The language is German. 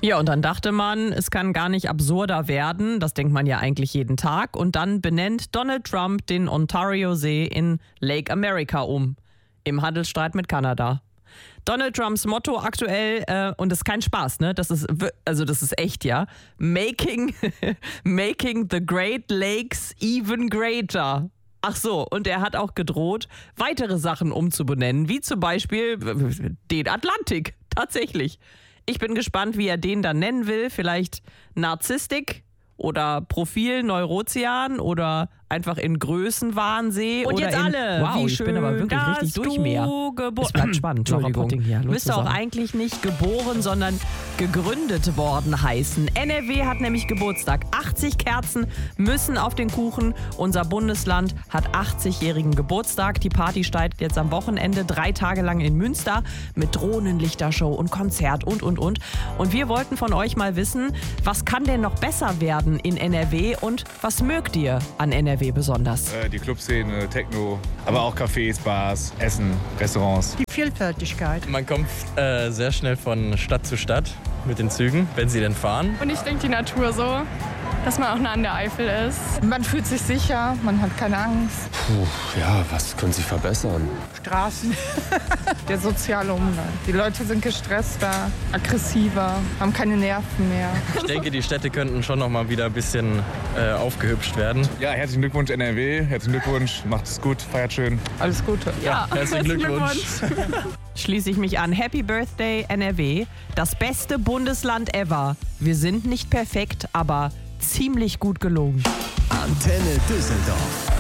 Ja, und dann dachte man, es kann gar nicht absurder werden. Das denkt man ja eigentlich jeden Tag. Und dann benennt Donald Trump den Ontario-See in Lake America um. Im Handelsstreit mit Kanada. Donald Trumps Motto aktuell, und das ist kein Spaß, ne? Das ist echt, ja. Making the Great Lakes even greater. Ach so, und er hat auch gedroht, weitere Sachen umzubenennen, wie zum Beispiel den Atlantik. Tatsächlich. Ich bin gespannt, wie er den dann nennen will. Vielleicht Narzisstik oder Profil Neurozean oder einfach in Größenwahnsee. Und oder jetzt alle. Wow, wie ich schön, bin aber wirklich richtig durch mehr. Es bleibt spannend, Entschuldigung. Müsste auch eigentlich nicht geboren, sondern gegründet worden heißen. NRW hat nämlich Geburtstag. 80 Kerzen müssen auf den Kuchen. Unser Bundesland hat 80-jährigen Geburtstag. Die Party startet jetzt am Wochenende 3 Tage lang in Münster mit Drohnenlichtershow und Konzert und. Und wir wollten von euch mal wissen, was kann denn noch besser werden in NRW und was mögt ihr an NRW besonders? Die Clubszene, Techno, aber auch Cafés, Bars, Essen, Restaurants. Die Vielfältigkeit. Man kommt sehr schnell von Stadt zu Stadt mit den Zügen, wenn sie denn fahren. Und ich denke, die Natur so, dass man auch nah an der Eifel ist. Man fühlt sich sicher, man hat keine Angst. Ja, was können Sie verbessern? Straßen, der soziale Umgang. Die Leute sind gestresster, aggressiver, haben keine Nerven mehr. Ich denke, die Städte könnten schon noch mal wieder ein bisschen aufgehübscht werden. Ja, herzlichen Glückwunsch NRW, herzlichen Glückwunsch, macht es gut, feiert schön. Alles Gute. Ja, herzlichen Glückwunsch. Schließe ich mich an. Happy Birthday NRW. Das beste Bundesland ever. Wir sind nicht perfekt, aber ziemlich gut gelungen. Antenne Düsseldorf.